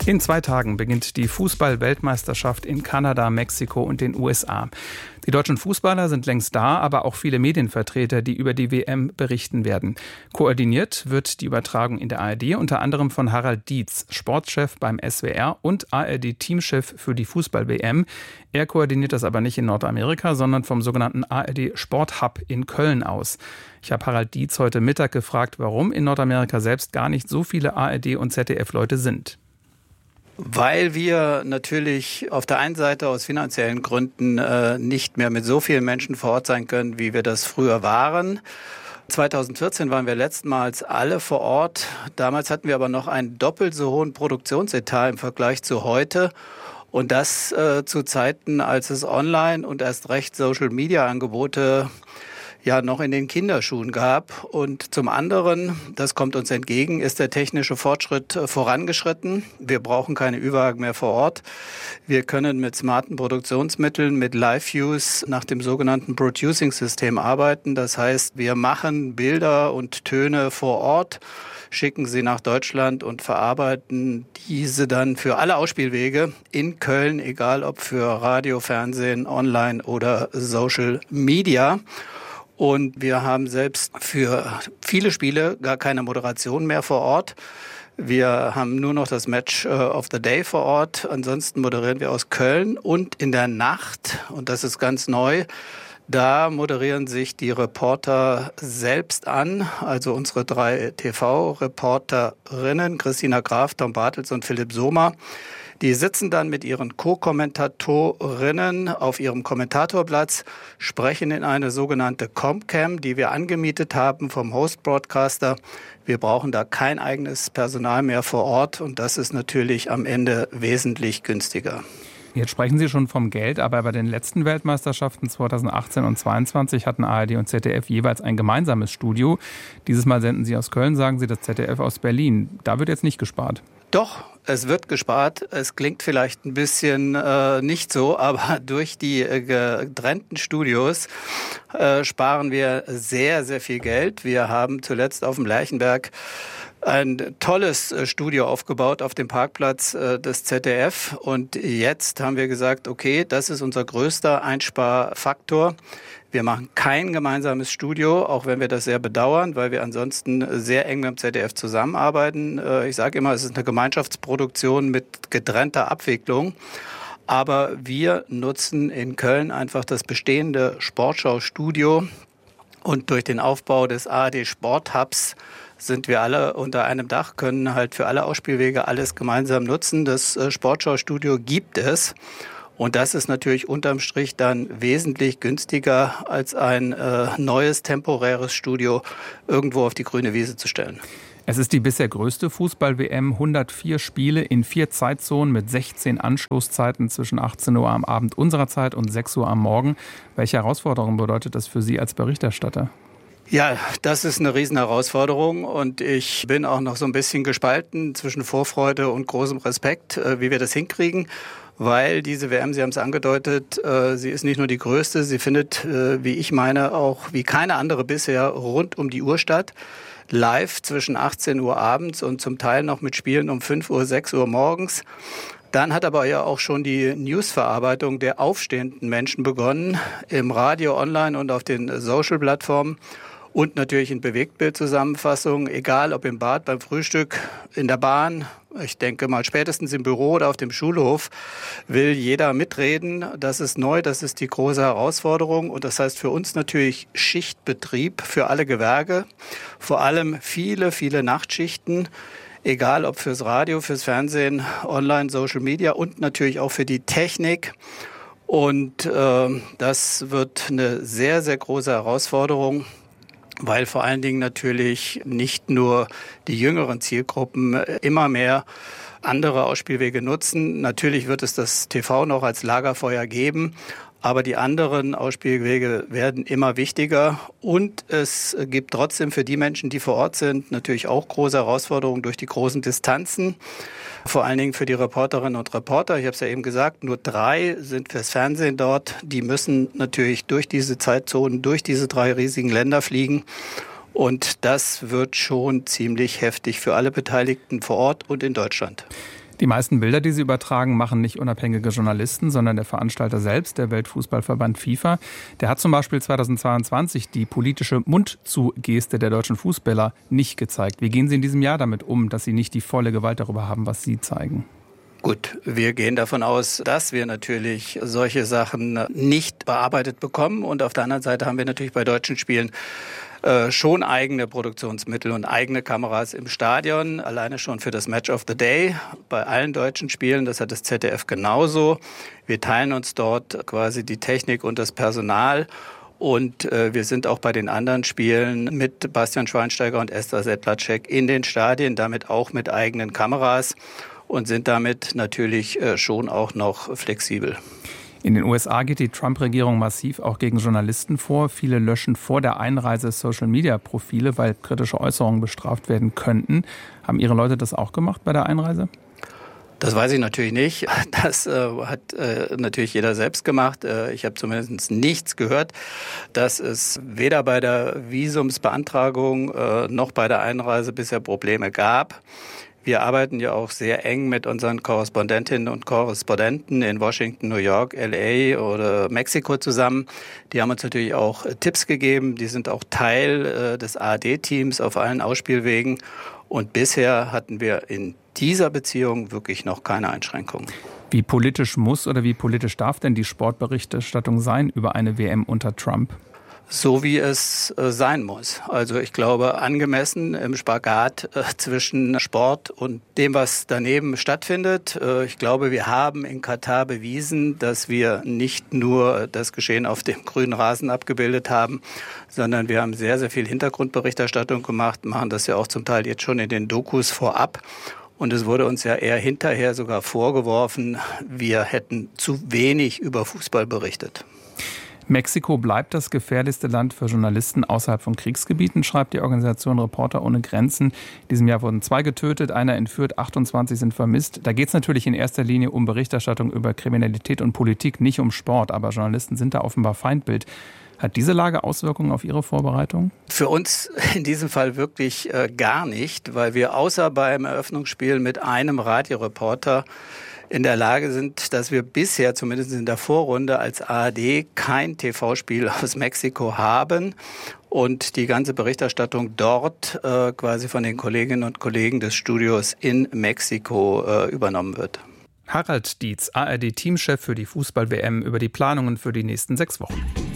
In 2 Tagen beginnt die Fußball-Weltmeisterschaft in Kanada, Mexiko und den USA. Die deutschen Fußballer sind längst da, aber auch viele Medienvertreter, die über die WM berichten werden. Koordiniert wird die Übertragung in der ARD unter anderem von Harald Dietz, Sportchef beim SWR und ARD-Teamchef für die Fußball-WM. Er koordiniert das aber nicht in Nordamerika, sondern vom sogenannten ARD-Sporthub in Köln aus. Ich habe Harald Dietz heute Mittag gefragt, warum in Nordamerika selbst gar nicht so viele ARD- und ZDF-Leute sind. Weil wir natürlich auf der einen Seite aus finanziellen Gründen nicht mehr mit so vielen Menschen vor Ort sein können, wie wir das früher waren. 2014 waren wir letztmals alle vor Ort. Damals hatten wir aber noch einen doppelt so hohen Produktionsetat im Vergleich zu heute. Und das zu Zeiten, als es Online- und erst recht Social-Media-Angebote ja noch in den Kinderschuhen gab. Und zum anderen, das kommt uns entgegen, ist der technische Fortschritt vorangeschritten. Wir brauchen keine Ü-Wagen mehr vor Ort. Wir können mit smarten Produktionsmitteln, mit Live-Views nach dem sogenannten Producing-System arbeiten. Das heißt, wir machen Bilder und Töne vor Ort, schicken sie nach Deutschland und verarbeiten diese dann für alle Ausspielwege in Köln, egal ob für Radio, Fernsehen, Online oder Social Media. Und wir haben selbst für viele Spiele gar keine Moderation mehr vor Ort. Wir haben nur noch das Match of the Day vor Ort. Ansonsten moderieren wir aus Köln. Und in der Nacht, und das ist ganz neu, da moderieren sich die Reporter selbst an, also unsere 3 TV-Reporterinnen, Christina Graf, Tom Bartels und Philipp Sommer. Die sitzen dann mit ihren Co-Kommentatorinnen auf ihrem Kommentatorblatz, sprechen in eine sogenannte Comcam, die wir angemietet haben vom Host-Broadcaster. Wir brauchen da kein eigenes Personal mehr vor Ort und das ist natürlich am Ende wesentlich günstiger. Jetzt sprechen Sie schon vom Geld, aber bei den letzten Weltmeisterschaften 2018 und 2022 hatten ARD und ZDF jeweils ein gemeinsames Studio. Dieses Mal senden Sie aus Köln, sagen Sie, das ZDF aus Berlin. Da wird jetzt nicht gespart. Doch, es wird gespart. Es klingt vielleicht ein bisschen nicht so, aber durch die getrennten Studios sparen wir sehr, sehr viel Geld. Wir haben zuletzt auf dem Lerchenberg ein tolles Studio aufgebaut auf dem Parkplatz des ZDF. Und jetzt haben wir gesagt, okay, das ist unser größter Einsparfaktor. Wir machen kein gemeinsames Studio, auch wenn wir das sehr bedauern, weil wir ansonsten sehr eng mit dem ZDF zusammenarbeiten. Ich sage immer, es ist eine Gemeinschaftsproduktion mit getrennter Abwicklung. Aber wir nutzen in Köln einfach das bestehende Sportschau-Studio. Und durch den Aufbau des ARD Sporthubs sind wir alle unter einem Dach, können halt für alle Ausspielwege alles gemeinsam nutzen. Das Sportschau-Studio gibt es. Und das ist natürlich unterm Strich dann wesentlich günstiger, als ein neues, temporäres Studio irgendwo auf die grüne Wiese zu stellen. Es ist die bisher größte Fußball-WM, 104 Spiele in 4 Zeitzonen mit 16 Anschlusszeiten zwischen 18 Uhr am Abend unserer Zeit und 6 Uhr am Morgen. Welche Herausforderung bedeutet das für Sie als Berichterstatter? Ja, das ist eine Riesenherausforderung und ich bin auch noch so ein bisschen gespalten zwischen Vorfreude und großem Respekt, wie wir das hinkriegen. Weil diese WM, Sie haben es angedeutet, sie ist nicht nur die größte, sie findet, wie ich meine, auch wie keine andere bisher rund um die Uhr statt. Live zwischen 18 Uhr abends und zum Teil noch mit Spielen um 5 Uhr, 6 Uhr morgens. Dann hat aber ja auch schon die Newsverarbeitung der aufstehenden Menschen begonnen, im Radio, online und auf den Social-Plattformen. Und natürlich in Bewegtbildzusammenfassungen, egal ob im Bad, beim Frühstück, in der Bahn, ich denke mal spätestens im Büro oder auf dem Schulhof, will jeder mitreden. Das ist neu, das ist die große Herausforderung. Und das heißt für uns natürlich Schichtbetrieb für alle Gewerke, vor allem viele, viele Nachtschichten. Egal ob fürs Radio, fürs Fernsehen, Online, Social Media und natürlich auch für die Technik. Und das wird eine sehr, sehr große Herausforderung. Weil vor allen Dingen natürlich nicht nur die jüngeren Zielgruppen immer mehr andere Ausspielwege nutzen. Natürlich wird es das TV noch als Lagerfeuer geben, aber die anderen Ausspielwege werden immer wichtiger. Und es gibt trotzdem für die Menschen, die vor Ort sind, natürlich auch große Herausforderungen durch die großen Distanzen. Vor allen Dingen für die Reporterinnen und Reporter. Ich habe es ja eben gesagt, nur 3 sind fürs Fernsehen dort. Die müssen natürlich durch diese Zeitzonen, durch diese 3 riesigen Länder fliegen. Und das wird schon ziemlich heftig für alle Beteiligten vor Ort und in Deutschland. Die meisten Bilder, die sie übertragen, machen nicht unabhängige Journalisten, sondern der Veranstalter selbst, der Weltfußballverband FIFA. Der hat zum Beispiel 2022 die politische Mund-zu-Geste der deutschen Fußballer nicht gezeigt. Wie gehen Sie in diesem Jahr damit um, dass Sie nicht die volle Gewalt darüber haben, was Sie zeigen? Gut, wir gehen davon aus, dass wir natürlich solche Sachen nicht bearbeitet bekommen. Und auf der anderen Seite haben wir natürlich bei deutschen Spielen schon eigene Produktionsmittel und eigene Kameras im Stadion, alleine schon für das Match of the Day bei allen deutschen Spielen. Das hat das ZDF genauso. Wir teilen uns dort quasi die Technik und das Personal. Und wir sind auch bei den anderen Spielen mit Bastian Schweinsteiger und Esther Sedlacek in den Stadien, damit auch mit eigenen Kameras und sind damit natürlich schon auch noch flexibel. In den USA geht die Trump-Regierung massiv auch gegen Journalisten vor. Viele löschen vor der Einreise Social-Media-Profile, weil kritische Äußerungen bestraft werden könnten. Haben Ihre Leute das auch gemacht bei der Einreise? Das weiß ich natürlich nicht. Das hat natürlich jeder selbst gemacht. Ich habe zumindest nichts gehört, dass es weder bei der Visumsbeantragung noch bei der Einreise bisher Probleme gab. Wir arbeiten ja auch sehr eng mit unseren Korrespondentinnen und Korrespondenten in Washington, New York, LA oder Mexiko zusammen. Die haben uns natürlich auch Tipps gegeben. Die sind auch Teil des ARD-Teams auf allen Ausspielwegen. Und bisher hatten wir in dieser Beziehung wirklich noch keine Einschränkungen. Wie politisch muss oder wie politisch darf denn die Sportberichterstattung sein über eine WM unter Trump? So wie es sein muss. Also ich glaube, angemessen im Spagat zwischen Sport und dem, was daneben stattfindet. Ich glaube, wir haben in Katar bewiesen, dass wir nicht nur das Geschehen auf dem grünen Rasen abgebildet haben, sondern wir haben sehr, sehr viel Hintergrundberichterstattung gemacht, machen das ja auch zum Teil jetzt schon in den Dokus vorab. Und es wurde uns ja eher hinterher sogar vorgeworfen, wir hätten zu wenig über Fußball berichtet. Mexiko bleibt das gefährlichste Land für Journalisten außerhalb von Kriegsgebieten, schreibt die Organisation Reporter ohne Grenzen. In diesem Jahr wurden 2 getötet, einer entführt, 28 sind vermisst. Da geht es natürlich in erster Linie um Berichterstattung über Kriminalität und Politik, nicht um Sport. Aber Journalisten sind da offenbar Feindbild. Hat diese Lage Auswirkungen auf Ihre Vorbereitung? Für uns in diesem Fall wirklich gar nicht, weil wir außer beim Eröffnungsspiel mit einem Radioreporter in der Lage sind, dass wir bisher, zumindest in der Vorrunde, als ARD kein TV-Spiel aus Mexiko haben und die ganze Berichterstattung dort quasi von den Kolleginnen und Kollegen des Studios in Mexiko übernommen wird. Harald Dietz, ARD-Teamchef für die Fußball-WM, über die Planungen für die nächsten 6 Wochen.